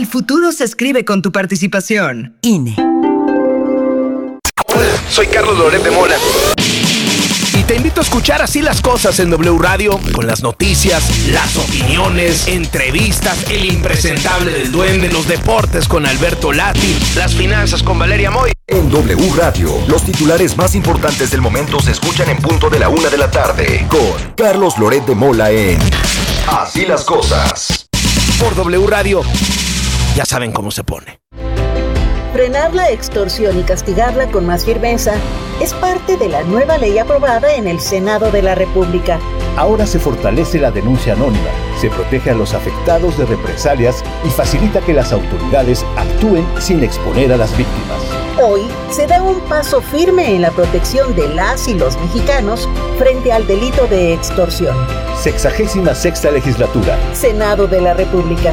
futuro se escribe con tu participación. INE. Hola, soy Carlos Loret de Mola. Y te invito a escuchar Así las Cosas en W Radio, con las noticias, las opiniones, entrevistas, el impresentable del Duende, los deportes con Alberto Lati, las finanzas con Valeria Moy. En W Radio, los titulares más importantes del momento se escuchan en punto de la 1 de la tarde, con Carlos Loret de Mola en Así las Cosas. Por W Radio, ya saben cómo se pone. Frenar la extorsión y castigarla con más firmeza es parte de la nueva ley aprobada en el Senado de la República. Ahora se fortalece la denuncia anónima, se protege a los afectados de represalias y facilita que las autoridades actúen sin exponer a las víctimas. Hoy se da un paso firme en la protección de las y los mexicanos frente al delito de extorsión. 66ª legislatura. Senado de la República.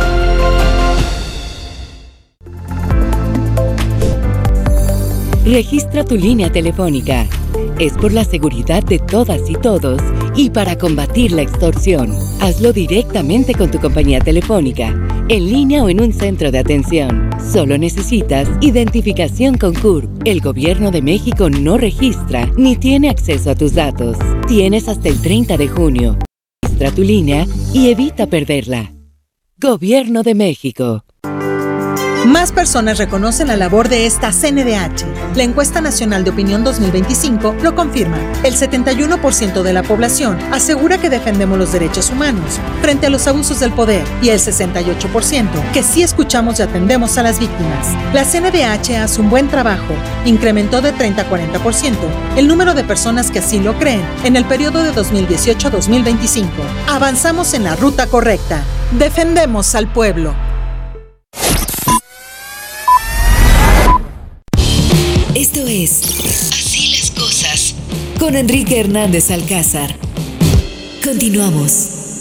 Registra tu línea telefónica. Es por la seguridad de todas y todos y para combatir la extorsión. Hazlo directamente con tu compañía telefónica, en línea o en un centro de atención. Solo necesitas identificación con CURP. El Gobierno de México no registra ni tiene acceso a tus datos. Tienes hasta el 30 de junio. Registra tu línea y evita perderla. Gobierno de México. Más personas reconocen la labor de esta CNDH. La Encuesta Nacional de Opinión 2025 lo confirma. El 71% de la población asegura que defendemos los derechos humanos frente a los abusos del poder y el 68% que sí escuchamos y atendemos a las víctimas. La CNDH hace un buen trabajo. Incrementó de 30 a 40% el número de personas que así lo creen en el periodo de 2018 a 2025. Avanzamos en la ruta correcta. Defendemos al pueblo. Esto es Así las Cosas con Enrique Hernández Alcázar. Continuamos.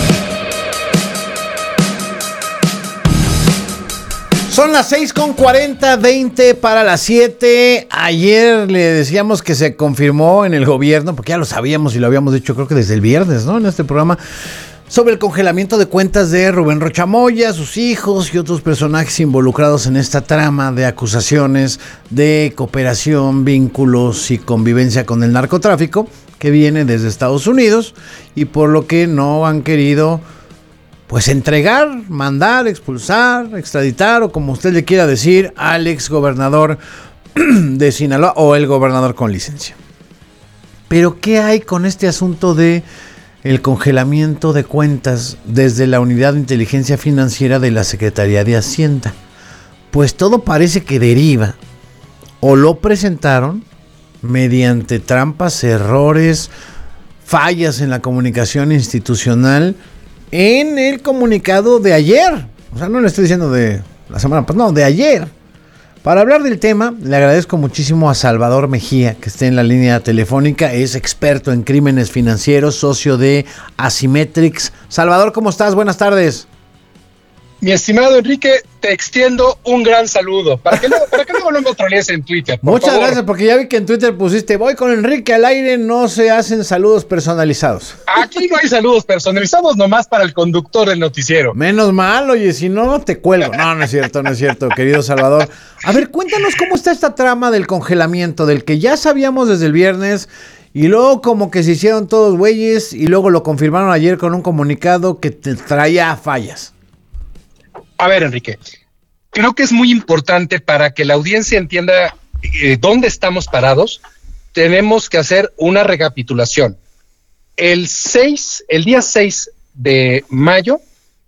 Son las 6:40, 20 para las 7. Ayer le decíamos que se confirmó en el gobierno, porque ya lo sabíamos y lo habíamos dicho creo que desde el viernes, ¿no? En este programa, sobre el congelamiento de cuentas de Rubén Rocha Moya, sus hijos y otros personajes involucrados en esta trama de acusaciones de cooperación, vínculos y convivencia con el narcotráfico que viene desde Estados Unidos y por lo que no han querido pues entregar, mandar, expulsar, extraditar o como usted le quiera decir al exgobernador de Sinaloa o el gobernador con licencia. Pero ¿qué hay con este asunto de el congelamiento de cuentas desde la Unidad de Inteligencia Financiera de la Secretaría de Hacienda? Pues todo parece que deriva o lo presentaron mediante trampas, errores, fallas en la comunicación institucional en el comunicado de ayer. O sea, no le estoy diciendo de la semana pasada, no, de ayer. Para hablar del tema, le agradezco muchísimo a Salvador Mejía, que esté en la línea telefónica, es experto en crímenes financieros, socio de Asymmetrics. Salvador, ¿cómo estás? Buenas tardes. Mi estimado Enrique, te extiendo un gran saludo. Para que luego no me trolees en Twitter, por Muchas favor. Gracias, porque ya vi que en Twitter pusiste, voy con Enrique al aire, no se hacen saludos personalizados. Aquí no hay saludos personalizados, nomás para el conductor del noticiero. Menos mal, oye, si no, te cuelgo. No es cierto, querido Salvador. A ver, cuéntanos cómo está esta trama del congelamiento, del que ya sabíamos desde el viernes, y luego como que se hicieron todos güeyes, y luego lo confirmaron ayer con un comunicado que te traía fallas. A ver, Enrique, creo que es muy importante para que la audiencia entienda dónde estamos parados. Tenemos que hacer una recapitulación. El día 6 de mayo,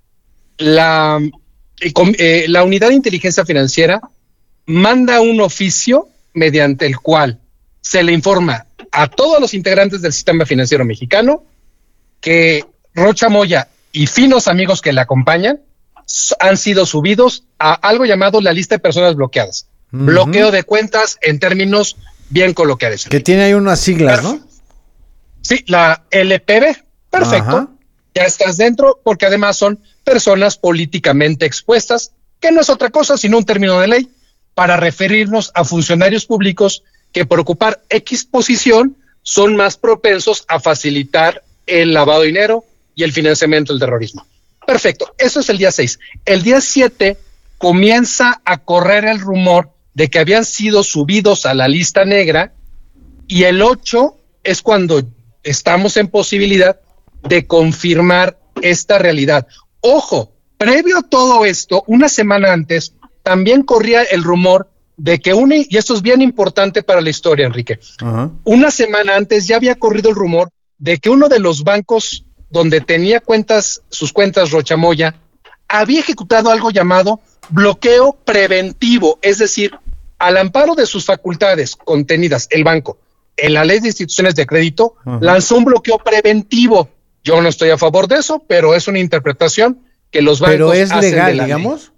la Unidad de Inteligencia Financiera manda un oficio mediante el cual se le informa a todos los integrantes del sistema financiero mexicano que Rocha Moya y finos amigos que le acompañan han sido subidos a algo llamado la lista de personas bloqueadas. Uh-huh. Bloqueo de cuentas en términos bien coloquiales. Que tiene ahí unas siglas, ¿no? Sí, la LPB. Perfecto. Ajá. Ya estás dentro porque además son personas políticamente expuestas, que no es otra cosa sino un término de ley para referirnos a funcionarios públicos que por ocupar X posición son más propensos a facilitar el lavado de dinero y el financiamiento del terrorismo. Perfecto, eso es el día 6. El día 7 comienza a correr el rumor de que habían sido subidos a la lista negra, y el 8 es cuando estamos en posibilidad de confirmar esta realidad. Ojo, previo a todo esto, una semana antes, también corría el rumor de que y esto es bien importante para la historia, Enrique, una semana antes ya había corrido el rumor de que uno de los bancos donde tenía sus cuentas Rochamoya, había ejecutado algo llamado bloqueo preventivo, es decir, al amparo de sus facultades contenidas, el banco, en la ley de instituciones de crédito, lanzó un bloqueo preventivo. Yo no estoy a favor de eso, pero es una interpretación que los bancos ¿pero es hacen legal, de la digamos?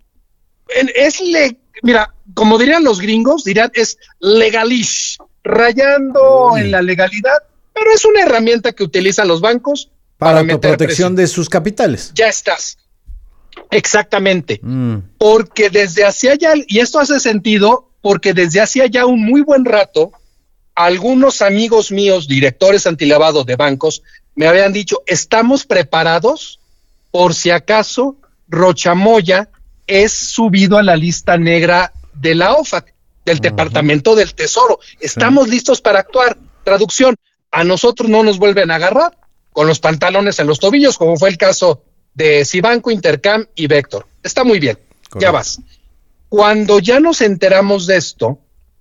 Mira, como dirían los gringos, es legalish, rayando en la legalidad, pero es una herramienta que utilizan los bancos para autoprotección de sus capitales. Ya estás. Exactamente. Porque desde hacía ya, y esto hace sentido, porque desde hacía ya un muy buen rato, algunos amigos míos, directores antilavado de bancos, me habían dicho, estamos preparados por si acaso Rochamoya es subido a la lista negra de la OFAC, del Departamento del Tesoro. Estamos listos para actuar. Traducción, a nosotros no nos vuelven a agarrar con los pantalones en los tobillos, como fue el caso de Cibanco, Intercam y Vector. Está muy bien. Correcto. Ya vas. Cuando ya nos enteramos de esto,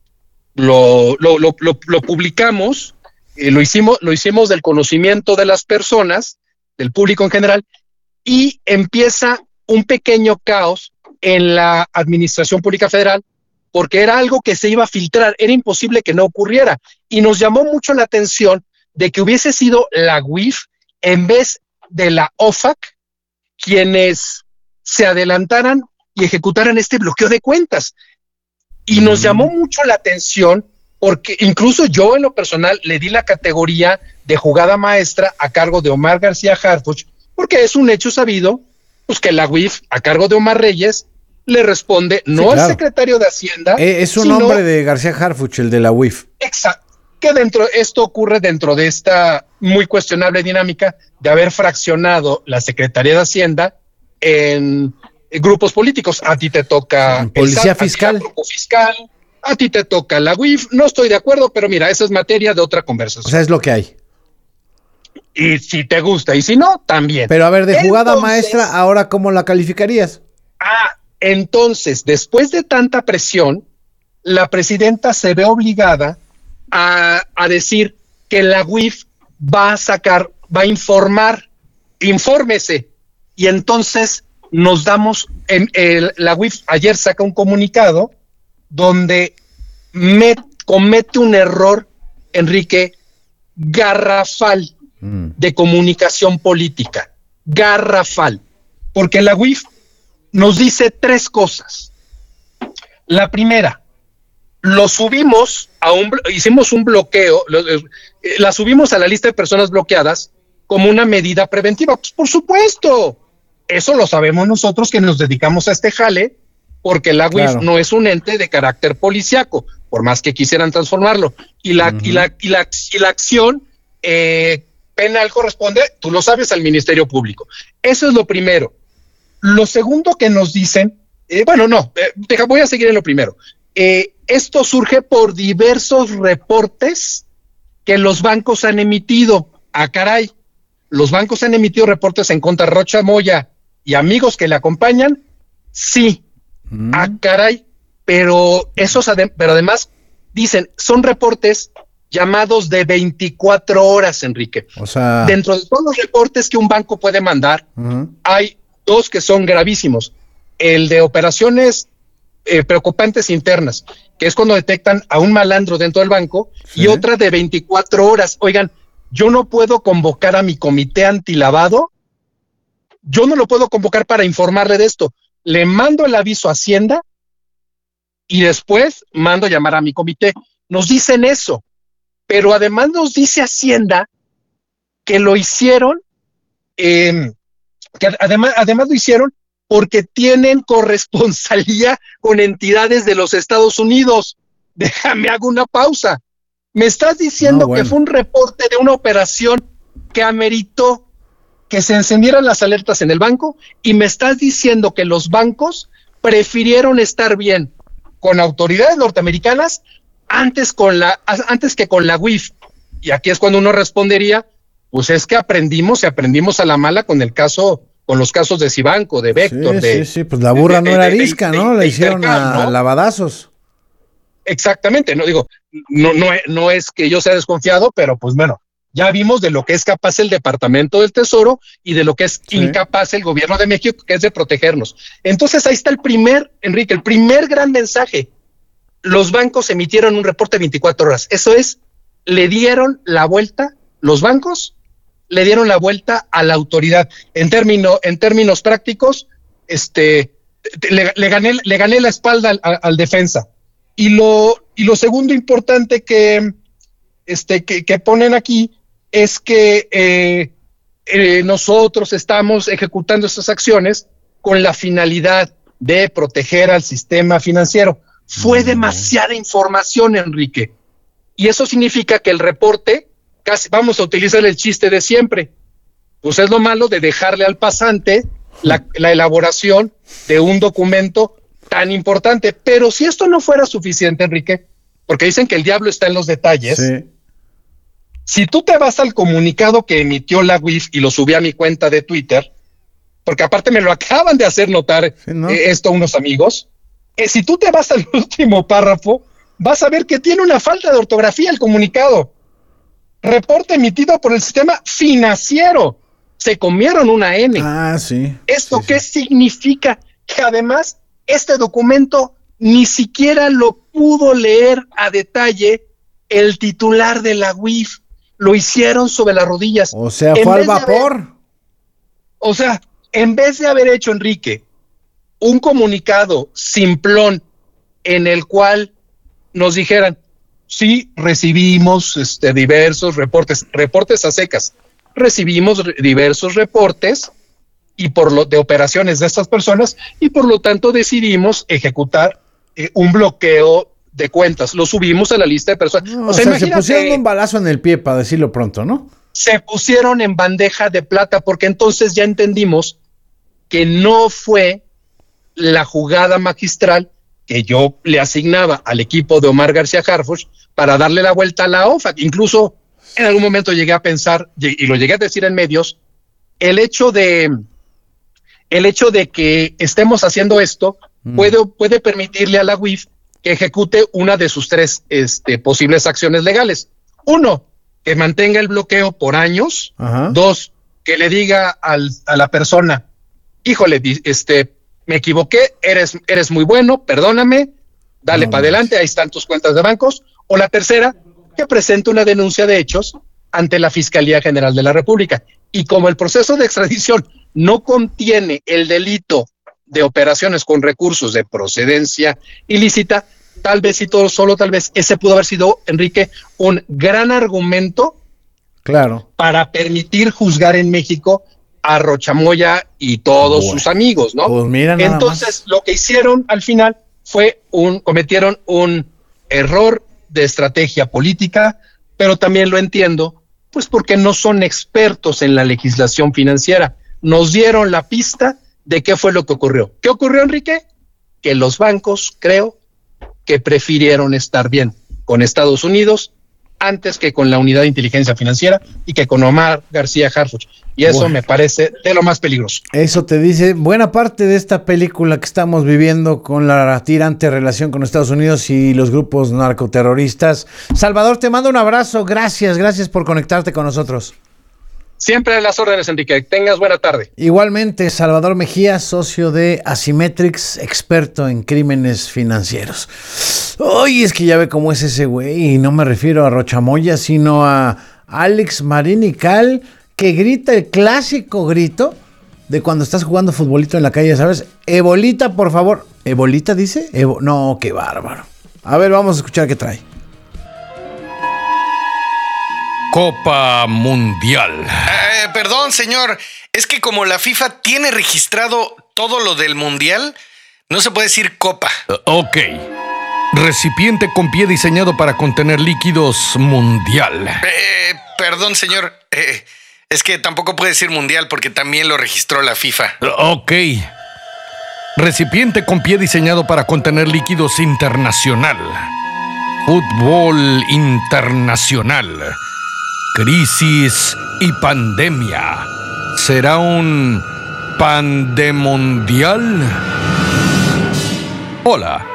lo publicamos, lo hicimos del conocimiento de las personas, del público en general, y empieza un pequeño caos en la Administración Pública Federal, porque era algo que se iba a filtrar, era imposible que no ocurriera, y nos llamó mucho la atención de que hubiese sido la UIF en vez de la OFAC quienes se adelantaran y ejecutaran este bloqueo de cuentas. Y nos llamó mucho la atención porque incluso yo en lo personal le di la categoría de jugada maestra a cargo de Omar García Harfuch, porque es un hecho sabido, pues que la UIF a cargo de Omar Reyes le responde no al secretario de Hacienda. Es un nombre de García Harfuch, el de la UIF. Exacto. Que esto ocurre dentro de esta muy cuestionable dinámica de haber fraccionado la Secretaría de Hacienda en grupos políticos. A ti te toca Policía Fiscal. Grupo Fiscal, a ti te toca la UIF. No estoy de acuerdo, pero mira, esa es materia de otra conversación. O sea, es lo que hay. Y si te gusta, y si no, también. Pero a ver, de jugada maestra, ¿ahora cómo la calificarías? Entonces, después de tanta presión, la presidenta se ve obligada a decir que la UIF va a informar, infórmese, y entonces nos damos, la UIF ayer saca un comunicado donde comete un error, Enrique, garrafal de comunicación política, garrafal, porque la UIF nos dice tres cosas. La primera, lo subimos hicimos un bloqueo, la subimos a la lista de personas bloqueadas como una medida preventiva. Pues por supuesto, eso lo sabemos nosotros que nos dedicamos a este jale, porque la UIF no es un ente de carácter policiaco, por más que quisieran transformarlo. Y la acción penal corresponde, tú lo sabes, al Ministerio Público. Eso es lo primero. Lo segundo que nos dicen, voy a seguir en lo primero. Esto surge por diversos reportes que los bancos han emitido. Caray, los bancos han emitido reportes en contra de Rochamoya y amigos que le acompañan. Sí, caray, pero además dicen, son reportes llamados de 24 horas, Enrique. O sea, dentro de todos los reportes que un banco puede mandar, hay dos que son gravísimos. El de operaciones preocupantes internas, que es cuando detectan a un malandro dentro del banco, y otra de 24 horas. Oigan, yo no puedo convocar a mi comité antilavado, yo no lo puedo convocar para informarle de esto. Le mando el aviso a Hacienda y después mando llamar a mi comité. Nos dicen eso, pero además nos dice Hacienda que lo hicieron, que además lo hicieron porque tienen corresponsalía con entidades de los Estados Unidos. Déjame hago una pausa. Me estás diciendo que fue un reporte de una operación que ameritó que se encendieran las alertas en el banco, y me estás diciendo que los bancos prefirieron estar bien con autoridades norteamericanas antes que con la UIF. Y aquí es cuando uno respondería, pues es que aprendimos a la mala con los casos de Cibanco, de Vector. Sí, pues la burra no era arisca, ¿no? La hicieron a lavadazos. Exactamente, no es que yo sea desconfiado, pero pues bueno, ya vimos de lo que es capaz el Departamento del Tesoro y de lo que es incapaz el gobierno de México, que es de protegernos. Entonces ahí está el primer gran mensaje. Los bancos emitieron un reporte de 24 horas. Eso es, los bancos le dieron la vuelta a la autoridad. En términos prácticos, le gané la espalda al defensa. Y lo segundo importante que ponen aquí es que nosotros estamos ejecutando estas acciones con la finalidad de proteger al sistema financiero. Fue demasiada información, Enrique. Y eso significa que el reporte, casi vamos a utilizar el chiste de siempre. Pues es lo malo de dejarle al pasante la elaboración de un documento tan importante. Pero si esto no fuera suficiente, Enrique, porque dicen que el diablo está en los detalles, si tú te vas al comunicado que emitió la UIF, y lo subí a mi cuenta de Twitter, porque aparte me lo acaban de hacer notar esto unos amigos, si tú te vas al último párrafo, vas a ver que tiene una falta de ortografía el comunicado. Reporte emitido por el sistema financiero. Se comieron una N. ¿Esto qué significa? Que además este documento ni siquiera lo pudo leer a detalle el titular de la UIF. Lo hicieron sobre las rodillas. O sea, fue al vapor. En vez de haber hecho, Enrique, un comunicado simplón en el cual nos dijeran, sí, recibimos diversos reportes a secas, recibimos diversos reportes de operaciones de estas personas, y por lo tanto decidimos ejecutar un bloqueo de cuentas. Lo subimos a la lista de personas. Se pusieron un balazo en el pie, para decirlo pronto, ¿no? Se pusieron en bandeja de plata, porque entonces ya entendimos que no fue la jugada magistral que yo le asignaba al equipo de Omar García Harfuch para darle la vuelta a la OFAC. Incluso en algún momento llegué a pensar, y lo llegué a decir en medios, el hecho de que estemos haciendo esto puede permitirle a la UIF que ejecute una de sus tres posibles acciones legales. Uno, que mantenga el bloqueo por años. Dos, que le diga a la persona, híjole, me equivoqué, eres muy bueno, perdóname, dale para adelante, ahí están tus cuentas de bancos. O la tercera, que presente una denuncia de hechos ante la Fiscalía General de la República. Y como el proceso de extradición no contiene el delito de operaciones con recursos de procedencia ilícita, tal vez ese pudo haber sido, Enrique, un gran argumento para permitir juzgar en México a Rochamoya y todos sus amigos, ¿no? Pues mira, entonces lo que hicieron al final fue cometieron un error de estrategia política, pero también lo entiendo, pues porque no son expertos en la legislación financiera. Nos dieron la pista de qué fue lo que ocurrió. ¿Qué ocurrió, Enrique? Que los bancos, creo, que prefirieron estar bien con Estados Unidos antes que con la Unidad de Inteligencia Financiera y que con Omar García Harfuch. Y eso me parece de lo más peligroso. Eso te dice buena parte de esta película que estamos viviendo con la tirante relación con Estados Unidos y los grupos narcoterroristas. Salvador, te mando un abrazo. Gracias por conectarte con nosotros. Siempre a las órdenes, Enrique. Tengas buena tarde. Igualmente, Salvador Mejía, socio de Asymmetrics, experto en crímenes financieros. Oye, es que ya ve cómo es ese güey, y no me refiero a Rochamoya, sino a Alex Marín y Cal, que grita el clásico grito de cuando estás jugando futbolito en la calle, ¿sabes? Ebolita, por favor. ¿Ebolita dice? No, qué bárbaro. A ver, vamos a escuchar qué trae. Copa Mundial. Perdón, señor. Es que como la FIFA tiene registrado todo lo del Mundial, no se puede decir Copa. Ok. Recipiente con pie diseñado para contener líquidos Mundial. Perdón, señor. Es que tampoco puede decir mundial porque también lo registró la FIFA. Ok. Recipiente con pie diseñado para contener líquidos internacional. Fútbol internacional. Crisis y pandemia. ¿Será un pandemundial? Hola.